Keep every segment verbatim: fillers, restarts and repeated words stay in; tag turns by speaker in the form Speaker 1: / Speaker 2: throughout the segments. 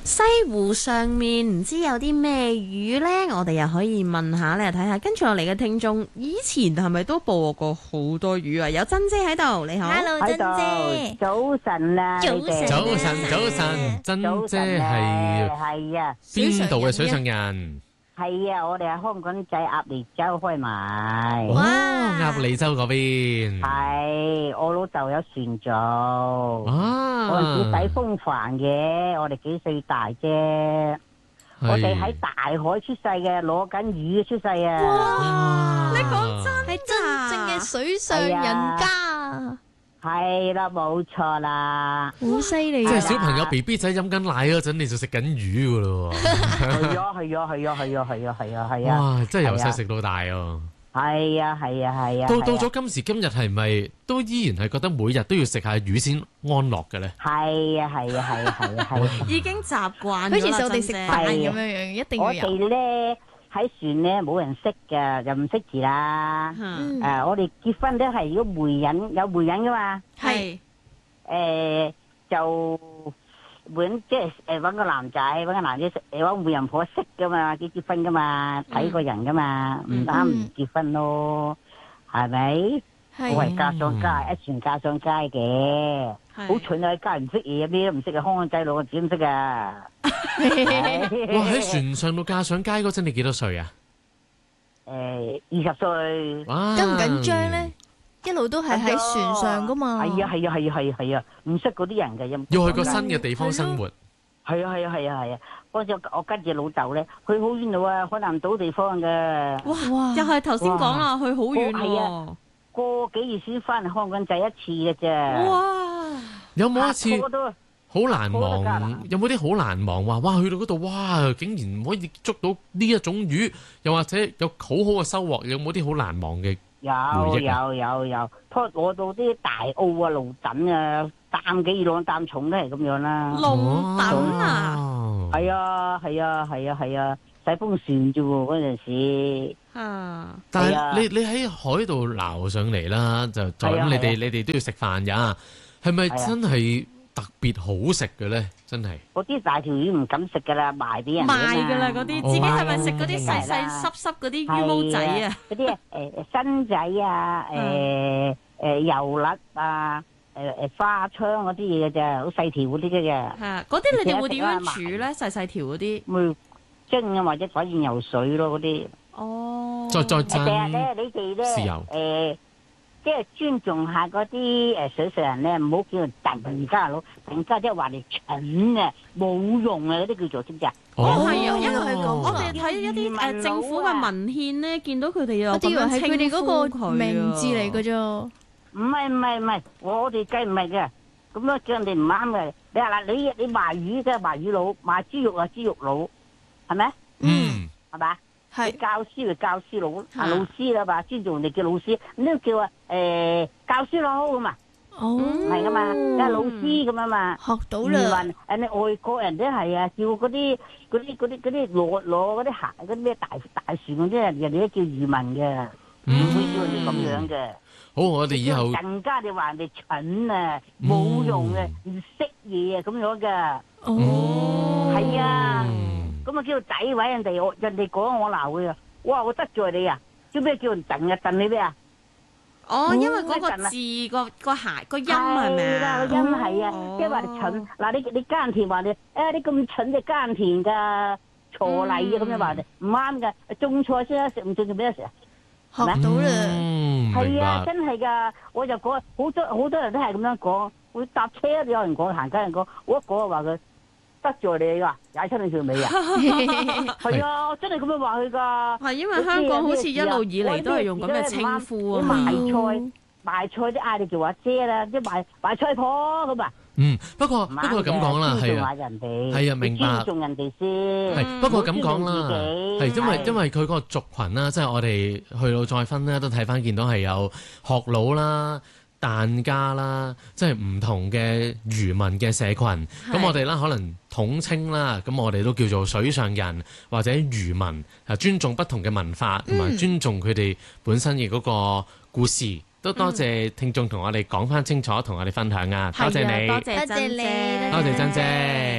Speaker 1: 西湖上面唔知有啲咩魚呢？我哋又可以問下咧，睇下。跟住落嚟嘅聽眾，以前係咪都捕獲過好多魚啊？有珍姐喺度，你好
Speaker 2: ，Hello，珍姐，
Speaker 3: 早晨啊，
Speaker 2: 早
Speaker 3: 你哋
Speaker 2: 晨
Speaker 4: 早晨，早晨，珍姐係
Speaker 3: 係啊，
Speaker 4: 邊度嘅水上人？
Speaker 3: 係啊，我哋喺香港仔鴨脷洲開埋。
Speaker 4: 哦，鴨脷洲嗰邊。
Speaker 3: 係，我老豆有船做。
Speaker 4: 啊，
Speaker 3: 嗰陣時抵風帆嘅，我哋幾歲大啫。我哋喺大海出世嘅，攞緊魚出世啊！
Speaker 1: 哇，你講真
Speaker 2: 係真正嘅水上人家，
Speaker 3: 係啦，冇錯啦。
Speaker 2: 好犀利
Speaker 4: 即係
Speaker 2: 啊！
Speaker 4: 小朋友 B B 仔飲緊奶嗰陣，你就食緊魚噶咯喎。
Speaker 3: 係啊，係啊，係啊，係啊，係啊，係啊，係啊。
Speaker 4: 哇，真係由細食到大啊！
Speaker 3: 係啊，係啊，係啊。
Speaker 4: 到到咗今時今日，係咪都依然係覺得每日都要食下魚先安樂嘅咧？
Speaker 3: 係啊，係啊，係啊，係啊，係啊。
Speaker 1: 已經習慣咗啦，
Speaker 2: 好似我哋食
Speaker 1: 珍姐
Speaker 2: 飯咁樣樣，一定要
Speaker 3: 我
Speaker 2: 有。
Speaker 3: 哋咧喺船咧冇人識嘅，又唔識字啦。
Speaker 1: 嗯
Speaker 3: 誒，我哋結婚都係如果媒人有媒人噶嘛。
Speaker 1: 係
Speaker 3: 誒，就媒人即係誒揾個男仔，揾個男仔識，誒揾媒人婆識噶嘛，結結婚噶嘛，睇個人噶嘛，唔啱唔結婚咯，係咪？我
Speaker 2: 係
Speaker 3: 係嫁上街，一船嫁上街嘅，好蠢啊！街唔識嘢，咩都唔識啊，香港仔佬我點識啊？
Speaker 4: 哇！喺船上到嫁上街嗰陣，你幾多歲啊？
Speaker 3: 誒，二十歲。
Speaker 4: 哇！
Speaker 2: 緊唔緊張咧？一路都係喺船上噶嘛。
Speaker 3: 係啊係啊係啊係啊係啊，唔識嗰啲人嘅音。
Speaker 4: 要去個新嘅地方生活。
Speaker 3: 係啊係啊係啊係啊！嗰陣我跟住老豆咧，去好遠路啊，海南島地方嘅。
Speaker 1: 哇
Speaker 2: 哇
Speaker 1: 又係頭先講啦，去好遠
Speaker 3: 係
Speaker 1: 喎
Speaker 3: 啊。個幾月先翻嚟香港仔一次嘅啫。
Speaker 1: 哇！
Speaker 4: 有冇一次
Speaker 3: 個個都
Speaker 4: 好難
Speaker 3: 好得㗎
Speaker 4: 忘
Speaker 3: 啦？
Speaker 4: 有冇啲好難忘話？哇！去到嗰度，哇！竟然可以捉到呢一種魚，又或者有好好嘅收穫，有冇啲好難忘嘅？
Speaker 3: 有
Speaker 4: 回憶啊
Speaker 3: 有有有，拖攞到啲大澳啊、鱸等啊，擔幾兩擔重都係咁樣啦。
Speaker 1: 龍躉啊，
Speaker 4: 哦
Speaker 3: 係啊係啊係啊係啊，細風船啫喎嗰陣時。
Speaker 1: 啊，
Speaker 4: 但
Speaker 3: 係啊
Speaker 4: 係你你喺海度撈上嚟啦，就就咁你哋
Speaker 3: 係啊係啊
Speaker 4: 你哋都要食飯㗎，係咪
Speaker 3: 係啊
Speaker 4: 真係特別好食嘅咧？真係。
Speaker 3: 嗰啲大條魚唔敢食噶啦，賣俾人哋啊嘛
Speaker 1: 賣㗎啦嗰啲，自己係咪食嗰啲細細濕濕嗰啲魚毛仔啊？
Speaker 3: 嗰啲誒誒新仔啊，誒誒油粒啊，誒誒花槍嗰啲嘢嘅啫，好細條嗰啲嘅啫，
Speaker 1: 係啊，嗰啲你哋會點樣煮咧？細細條嗰啲。
Speaker 3: 咪蒸啊或者改鹽油水咯嗰啲。
Speaker 1: 哦。
Speaker 4: 再再
Speaker 3: 成日
Speaker 4: 爭
Speaker 3: 咧，你哋咧
Speaker 4: 豉油
Speaker 3: 誒，即係尊重下嗰啲誒水上人咧，唔好叫人鄧家佬，鄧家即係話你蠢啊，冇用啊嗰啲叫做知唔知啊？
Speaker 1: 哦，係啊，因為
Speaker 2: 係咁
Speaker 1: 我哋睇一啲誒政府嘅文獻咧，見到佢哋有
Speaker 2: 我哋以為
Speaker 1: 咁樣
Speaker 2: 係佢哋嗰
Speaker 1: 稱呼
Speaker 2: 個
Speaker 1: 佢啊
Speaker 2: 名字嚟嘅啫。
Speaker 3: 唔係唔係唔係，我哋計唔係嘅，咁樣叫人哋唔啱嘅。你話嗱，你你賣魚嘅賣魚佬，賣豬肉啊豬肉佬，係咪？
Speaker 4: 嗯，
Speaker 3: 係嘛？你
Speaker 2: 係
Speaker 3: 教師就教師佬，
Speaker 1: 嚇
Speaker 3: 啊老師啦嘛，尊重人哋叫老師，咁都叫啊誒教書佬咁嘛，
Speaker 2: 哦，
Speaker 3: 唔係噶嘛，你係老師咁啊嘛。
Speaker 2: 學到
Speaker 3: 漁
Speaker 2: 啦。
Speaker 3: 民，人哋外國人都係啊，叫嗰啲嗰啲嗰啲嗰啲攞攞嗰啲鞋嗰啲咩大大船嗰啲人，人哋都叫漁民嘅，唔會叫人哋咁樣嘅。
Speaker 4: 好，我哋以後
Speaker 3: 更加你話人哋蠢啊，冇用嘅，唔識嘢啊，咁樣嘅。
Speaker 2: 哦，
Speaker 3: 係啊，
Speaker 4: 嗯
Speaker 3: 咁啊叫詆毀人哋，我人哋講我鬧佢啊，哇我得罪你啊，做咩叫人燉啊？燉你咩啊？
Speaker 1: 哦，因為嗰個字個個鞋個音係咪
Speaker 3: 啦，
Speaker 1: 啊？
Speaker 3: 個音係啊，
Speaker 1: 哦
Speaker 3: 即係話你蠢。嗱你你耕田話你，誒你咁蠢就耕田㗎，鋤泥啊咁樣話你，唔啱㗎，種菜先得食，唔種做咩得食啊？
Speaker 2: 學到啦。
Speaker 4: 嗯，明
Speaker 3: 係啊，
Speaker 4: 白。
Speaker 3: 真係㗎，我就講好多好多人都係咁樣講，會搭車有人講行街人講，我一講就話佢得罪你㗎，踩親你條尾啊！係啊，真係咁樣話佢㗎。
Speaker 1: 係因為香港好似一路以嚟都係用咁嘅稱呼啊嘛。
Speaker 3: 賣菜賣菜啲嗌你做阿姐啦，即係賣賣菜婆咁啊。
Speaker 4: 嗯，不過
Speaker 3: 唔啱
Speaker 4: 不過咁講啦，
Speaker 3: 嘅尊重下
Speaker 4: 係啊，
Speaker 3: 人哋，
Speaker 4: 係啊明白
Speaker 3: 尊重人哋先。
Speaker 4: 係不過咁講啦，係因為
Speaker 3: 係
Speaker 4: 因為佢嗰個族群啦，即係我哋去到再分咧，都睇翻見到係有學佬啦。疍家啦，即係唔同嘅漁民嘅社群，咁我哋啦可能統稱啦，咁我哋都叫做水上人或者漁民，啊尊重不同嘅文化，同埋尊重佢哋本身嘅嗰個故事，都多謝聽眾同我哋講翻清楚，同我哋分享啊，多謝你，
Speaker 1: 多謝珍姐，
Speaker 4: 多謝珍姐。
Speaker 1: 不過咧，其實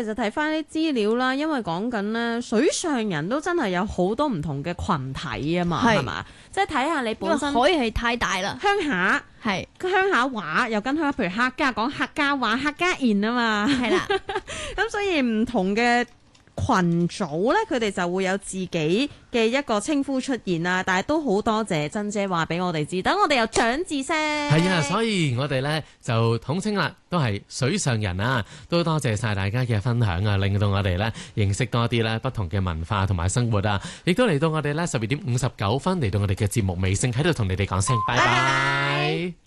Speaker 1: 其實睇翻啲資料啦，因為講緊咧水上人都真係有好多唔同嘅群體啊嘛，係
Speaker 2: 係
Speaker 1: 嘛？即係睇下你
Speaker 2: 因為
Speaker 1: 本身
Speaker 2: 海係太大啦，
Speaker 1: 鄉下。
Speaker 2: 係
Speaker 1: 鄉下話又跟鄉下，譬如客家講客家話、客家言啊嘛，
Speaker 2: 係啦，
Speaker 1: 咁所以唔同嘅群組咧，佢哋就會有自己嘅一個稱呼出現啦。但係都好多謝珍姐話俾我哋知，等我哋又長知識。
Speaker 4: 係啊，所以我哋咧就統稱啦，都係水上人啊！都多謝晒大家嘅分享啊，令到我哋咧認識多啲咧不同嘅文化同埋生活啊！亦都嚟到我哋咧十二點五十九分嚟到我哋嘅節目尾聲，喺度同你哋講聲拜拜。